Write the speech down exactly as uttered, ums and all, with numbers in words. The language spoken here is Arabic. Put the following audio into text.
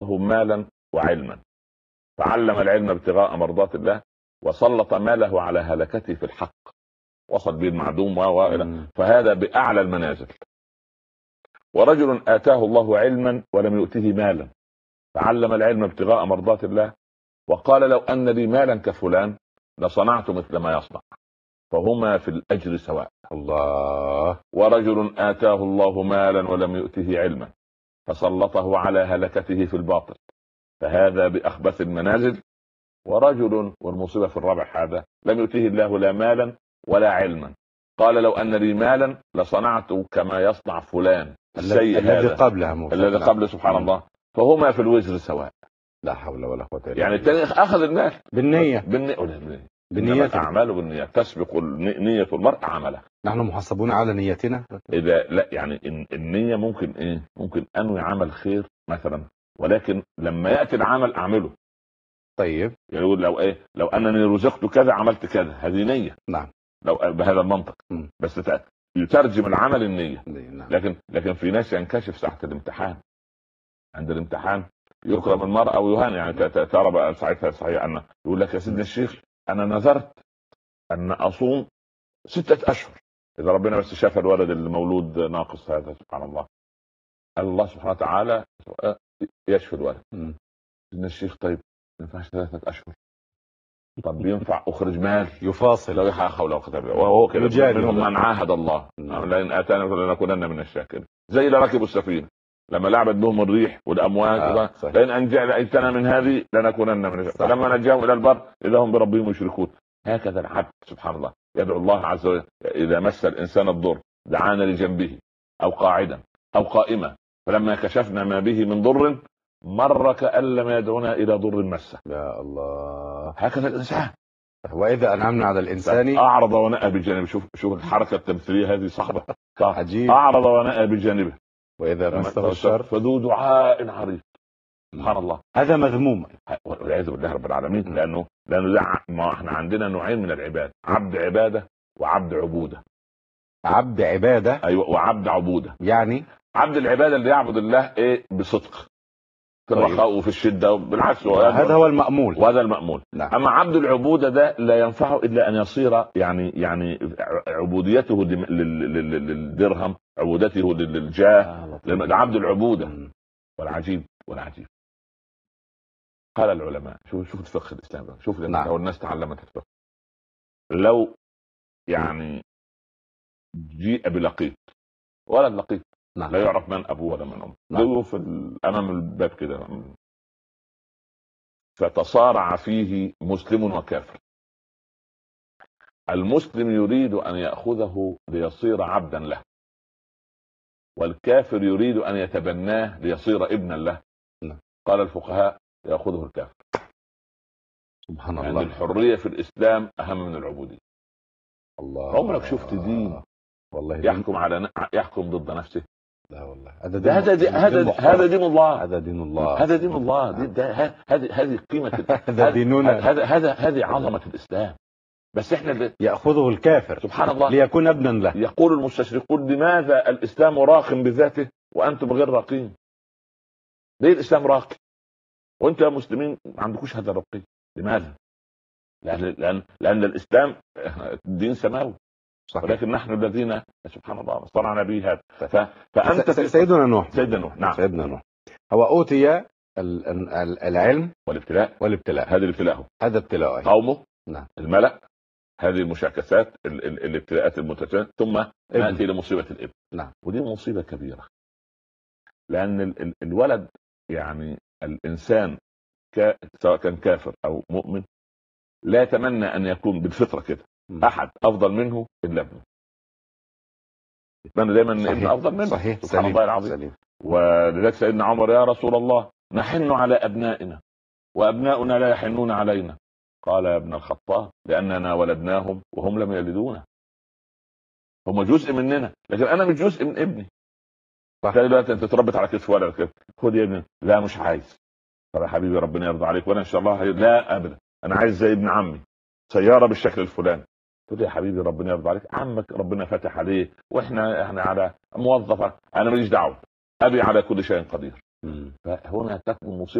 الله مالا وعلما، فعلم العلم ابتغاء مرضات الله، وسلط ماله على هلكته في الحق، وصل به المعدوم وإلى، فهذا بأعلى المنازل. ورجل آتاه الله علما ولم يؤته مالا، فعلم العلم ابتغاء مرضات الله، وقال لو أن لي مالا كفلان لصنعت مثل ما يصنع، فهما في الأجر سواء. الله. ورجل آتاه الله مالا ولم يؤته علما، فسلطه على هلكته في الباطل، فهذا بأخبث المنازل. ورجل، والمصيبة في الرابع هذا، لم يؤته الله لا مالا ولا علما، قال لو أن لي مالا لصنعت كما يصنع فلان السيء الذي هذا قبله الذي قبله سبحان الله، فهما في الوزر سواء. لا حول ولا قوة إلا بالله. يعني الثاني أخذ المال بالنية بالنية بالنية الأعمال بالنية، تسبق نية المرء عمله. نحن محاسبون على نيتنا. إذا لا يعني النية ممكن إيه ممكن أنوي عمل خير مثلا، ولكن لما يأتي العمل أعمله. طيب يقول لو إيه لو أنني رزقت كذا عملت كذا، هذه نية. نعم. لو بهذا المنطق م. بس يترجم العمل النية. نعم. لكن لكن في ناس ينكشف ساعة الامتحان، عند الامتحان يكرم المرأة أو يهان. يعني ترى بقى ساعتها صحيح أن يقول لك يا سيدنا الشيخ أنا نذرت أن أصوم ستة أشهر إذا ربنا بس شاف الولد المولود ناقص هذا. سبحان الله، الله سبحانه وتعالى يشفي الولد. سيدنا الشيخ طيب ما ينفعش ثلاثة أشهر؟ طب ينفع أخرج مال يفاصل لو يحاول ولا قدر، وهو كده منهم من عاهد الله لئن آتانا لنكونن من الشاكرين. زي اللي ركبوا السفينة لما لعبت بهم الريح والأمواج، آه لئن أنجيتنا من هذه لنكونن من الشاكرين، فلما نجاهم إلى البر إذا هم بربهم يشركون. هكذا العبد سبحان الله يدعو الله عز وجل، إذا مس الإنسان الضر دعانا لجنبه أو قاعدا أو قائما، فلما كشفنا ما به من ضر مر كأن لم يدعونا إلى ضر مسه. يا الله. هكذا الإنسان. وإذا أنعمنا على الإنسان أعرض ونأى بجانبه. شوف شوف الحركة التمثيلية هذه صعبة. عجيب. أعرض ونأى بجانبه وإذا مسه الشر فذو دعاء عريض. سبحان الله. هذا مذموم والعياذ بالله رب العالمين. لأنه لأنه ده ما احنا عندنا نوعين من العباد، عبد عبادة وعبد عبودة. عبد عبادة أيوة وعبد عبودة. يعني عبد العبادة اللي يعبد الله إيه بصدق في الرخاء وفي الشدة، بالعكس هذا هو المأمول وهذا المأمول. نعم. أما عبد العبودة ده لا ينفعه إلا أن يصير يعني يعني عبوديته للدرهم، عبودته للجاه، لعبد العبودة. والعجيب والعجيب قال العلماء، شوف شوف الفقه الإسلامي، شوف لما نعم. الناس تعلمت الفقه، لو يعني جيء بلقيط ولا لقيط نعم. لا يعرف من أبوه ولا من أمه، نعم. في أمام الباب كده، فتصارع فيه مسلم وكافر. المسلم يريد أن يأخذه ليصير عبدا له، والكافر يريد أن يتبناه ليصير ابنا له. قال الفقهاء يأخذه الكافر. سبحان يعني الله. الحرية في الإسلام أهم من العبودية. الله. عمرك شفت دين والله يحكم على يحكم ضد نفسه؟ لا والله. هذا هذا دين هذا هذا دين الله. هذا دين الله. هذا دين الله. هذه هذه قيمة هذا ديننا. هذا هذا هذه عظمة الإسلام. بس احنا يأخذه الكافر سبحان الله ليكون ابنا له. يقول المستشرقون لماذا الإسلام راق بذاته وأنتم غير راقين؟ ليه الإسلام راقي وأنت يا مسلمين ما عندكوش هذا الرقي؟ لماذا؟ لأن لأن لأن الإسلام دين سماوي، ولكن نحن الذين سبحان الله صنعنا به هذا. فأنت سيدنا نوح سيدنا نوح نعم سيدنا نوح هو أوتي العلم والابتلاء والابتلاء هذا الابتلاء هذا ابتلاء قومه نعم. الملأ هذه المشاكسات الابتلاءات المتتالية، ثم نأتي لمصيبة الابن. نعم. ودي مصيبة كبيرة، لأن الولد يعني الإنسان سواء كان كافر أو مؤمن لا يتمنى أن يكون بالفطرة كده أحد أفضل منه إلا ابنه. يتمنى دائما ابن أفضل منه. صحيح. سبحان الله العظيم. ولذلك سيدنا عمر يا رسول الله نحن على أبنائنا وأبناؤنا لا يحنون علينا. قال يا ابن الخطاب لأننا ولدناهم وهم لم يلدونا، هم جزء مننا لكن أنا مش جزء من ابني. دلوقتي أنت تربت على كتف ولد كده، خد يا ابني، لا مش عايز. طب يا حبيبي ربنا يرضى عليك وأنا إن شاء الله هي... لا أبدا أنا عايز زي ابن عمي سيارة بالشكل الفلاني. تقول يا حبيبي ربنا يرضى عليك، عمك ربنا فتح عليه واحنا احنا على موظفة، انا ماليش دعوه، ابي على كل شيء قدير. فهنا تكمن مصيبة